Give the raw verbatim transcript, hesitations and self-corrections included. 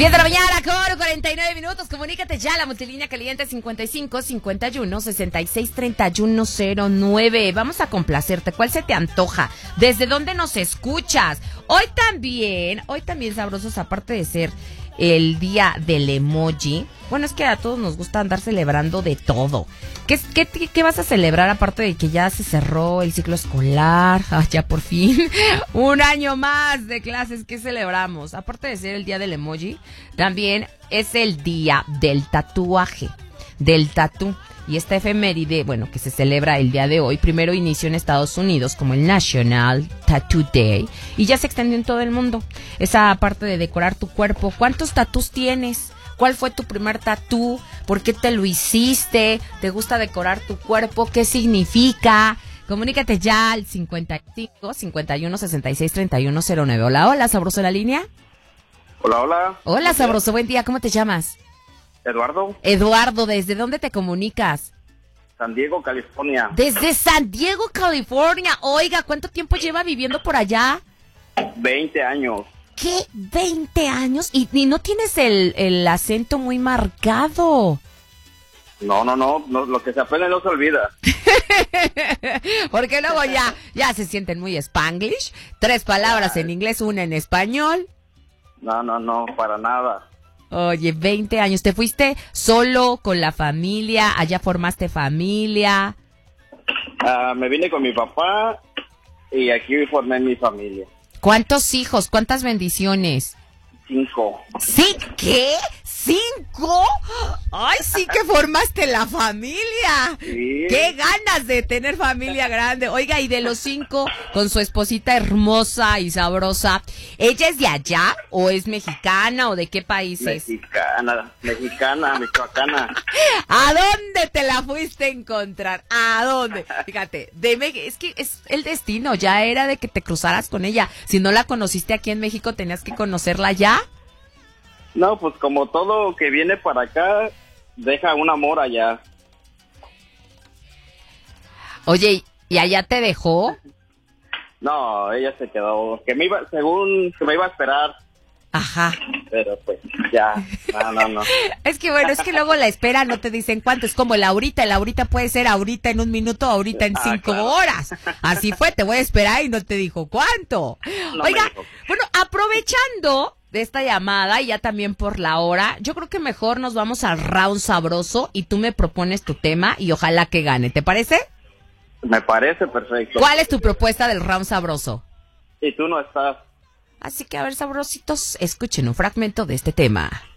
diez de la mañana con cuarenta y nueve minutos. Comunícate ya a la multilínea caliente cincuenta y cinco, cincuenta y uno, sesenta y seis, treinta y uno cero nueve. Vamos a complacerte. ¿Cuál se te antoja? ¿Desde dónde nos escuchas? Hoy también, hoy también, sabrosos, aparte de ser el día del emoji. Bueno, es que a todos nos gusta andar celebrando de todo. ¿Qué, qué, qué vas a celebrar aparte de que ya se cerró el ciclo escolar? Ah, ya por fin. Un año más de clases. ¿Qué celebramos? Aparte de ser el día del emoji, también es el día del tatuaje, del tatú. Y esta efeméride, bueno, que se celebra el día de hoy, primero inició en Estados Unidos como el National Tattoo Day y ya se extendió en todo el mundo. Esa parte de decorar tu cuerpo. ¿Cuántos tatús tienes? ¿Cuál fue tu primer tatú? ¿Por qué te lo hiciste? ¿Te gusta decorar tu cuerpo? ¿Qué significa? Comunícate ya al cincuenta y cinco, cincuenta y uno, sesenta y seis, treinta y uno cero nueve. Hola, hola, sabroso en la línea. Hola, hola. Hola, sabroso, buen día. ¿Cómo te llamas? Eduardo. Eduardo, ¿desde dónde te comunicas? San Diego, California. Desde San Diego, California. Oiga, ¿cuánto tiempo lleva viviendo por allá? veinte años. ¿Qué? ¿veinte años? Y, y no tienes el, el acento muy marcado. No, no, no, no, lo que se aprende no se olvida. Porque luego ya, ya se sienten muy spanglish. Tres palabras en inglés, una en español. No, no, no, para nada. Oye, veinte años. ¿Te fuiste solo, con la familia? ¿Allá formaste familia? Uh, me vine con mi papá y aquí formé mi familia. ¿Cuántos hijos? ¿Cuántas bendiciones? Cinco. ¿Sí? ¿Qué? ¿Cinco? ¡Ay, sí que formaste la familia! Sí. ¡Qué ganas de tener familia grande! Oiga, y de los cinco, con su esposita hermosa y sabrosa, ¿ella es de allá o es mexicana o de qué país es? Mexicana, mexicana, michoacana. ¿A dónde te la fuiste a encontrar? ¿A dónde? Fíjate, de Me- es que es el destino, ya era de que te cruzaras con ella. Si no la conociste aquí en México, tenías que conocerla allá. No, pues como todo que viene para acá, deja un amor allá. Oye, ¿y allá te dejó? No, ella se quedó, que me iba, según que me iba a esperar, Ajá. pero pues ya, no, no, no. Es que bueno, es que luego la espera no te dicen cuánto, es como la ahorita, el ahorita puede ser ahorita en un minuto, ahorita en Ah, cinco claro. horas. Así fue, te voy a esperar y no te dijo cuánto. No Oiga, me dijo. bueno, aprovechando de esta llamada y ya también por la hora, yo creo que mejor nos vamos al round sabroso y tú me propones tu tema y ojalá que gane, ¿te parece? Me parece perfecto. ¿Cuál es tu propuesta del round sabroso? Y tú no estás. Así que a ver, sabrositos, escuchen un fragmento de este tema.